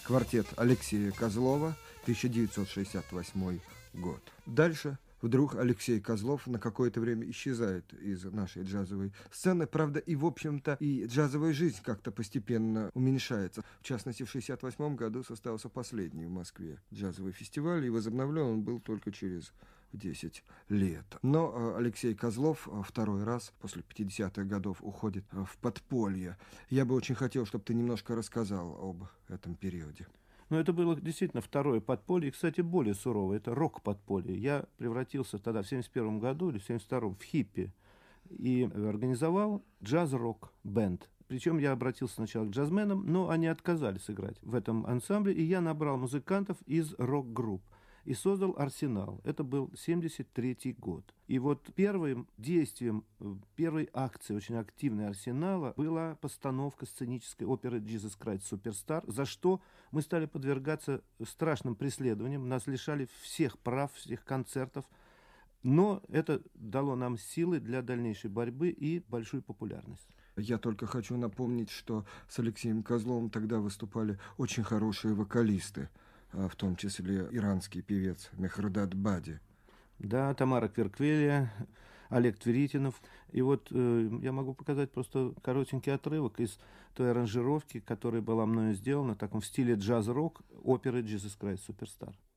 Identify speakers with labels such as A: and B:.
A: Квартет Алексея Козлова, 1968 год. Дальше вдруг Алексей Козлов на какое-то время исчезает из нашей джазовой сцены. Правда, и, в общем-то, и джазовая жизнь как-то постепенно уменьшается. В частности, в 1968 году состоялся последний в Москве джазовый фестиваль, и возобновлен он был только через 10 лет. Но Алексей Козлов второй раз после 50-х годов уходит в подполье. Я бы очень хотел, чтобы ты немножко рассказал об этом периоде.
B: Но это было действительно второе подполье, и, кстати, более суровое. Это рок-подполье. Я превратился тогда в 1971 году или в 1972 в хиппи и организовал джаз-рок-бенд. Причем я обратился сначала к джазменам, но они отказались играть в этом ансамбле, и я набрал музыкантов из рок-групп и создал «Арсенал». Это был 1973 год. И вот первым действием, первой акцией очень активной «Арсенала» была постановка сценической оперы «Jesus Christ Superstar», за что мы стали подвергаться страшным преследованиям. Нас лишали всех прав, всех концертов. Но это дало нам силы для дальнейшей борьбы и большую популярность.
A: Я только хочу напомнить, что с Алексеем Козловым тогда выступали очень хорошие вокалисты, в том числе иранский певец Мехрдат Бади.
B: Да, Тамара Кверквелия, Олег Тверитинов. И вот я могу показать просто коротенький отрывок из той аранжировки, которая была мною сделана в таком стиле джаз-рок оперы «Jesus Christ Superstar».